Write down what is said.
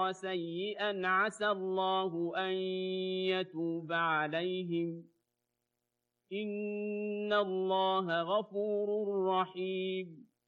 وعمل سيئا عسى الله أن يتوب عليهم إن الله غفور رحيم